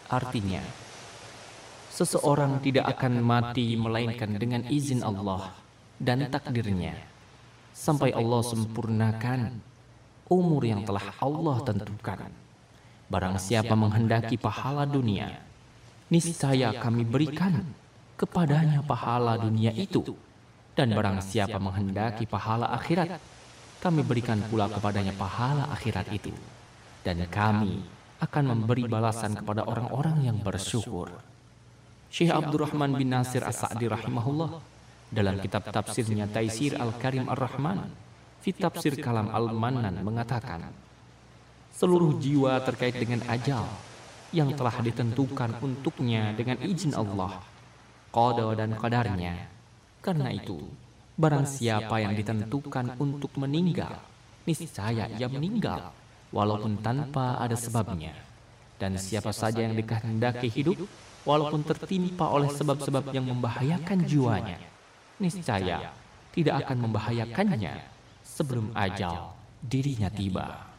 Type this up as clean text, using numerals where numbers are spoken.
Artinya, seseorang tidak akan mati melainkan dengan izin Allah dan takdirnya, sampai Allah sempurnakan umur yang telah Allah tentukan. Barang siapa menghendaki pahala dunia, niscaya kami berikan kepadanya pahala dunia itu. Dan barang siapa menghendaki pahala akhirat, kami berikan pula kepadanya pahala akhirat itu. Dan kami akan memberi balasan kepada orang-orang yang bersyukur. Syekh Abdurrahman bin Nasir As-Sa'di rahimahullah dalam kitab tafsirnya Taisir Al-Karim Ar-Rahman fi Tafsir Kalam Al-Mannan mengatakan, seluruh jiwa terkait dengan ajal yang telah ditentukan untuknya dengan izin Allah, qada dan qadarnya. Karena itu, barang siapa yang ditentukan untuk meninggal, niscaya ia meninggal walaupun tanpa ada sebabnya. Dan siapa saja yang dikehendaki hidup, walaupun tertimpa oleh sebab-sebab yang membahayakan jiwanya, niscaya tidak akan membahayakannya sebelum ajal dirinya tiba.